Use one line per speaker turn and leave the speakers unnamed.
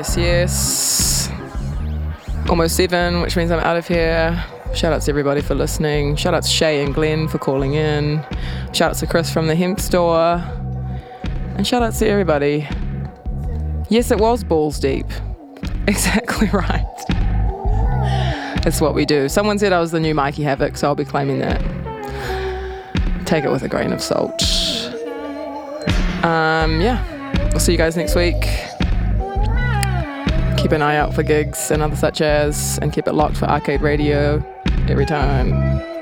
yes. Almost 7, which means I'm out of here. Shout out to everybody for listening. Shout out to Shay and Glenn for calling in. Shout out to Chris from the hemp store. And shout out to everybody. Yes, it was balls deep. Exactly right. It's what we do. Someone said I was the new Mikey Havoc, so I'll be claiming that. Take it with a grain of salt. Yeah. We'll see you guys next week. Keep an eye out for gigs and other such as, and keep it locked for Arcade Radio every time.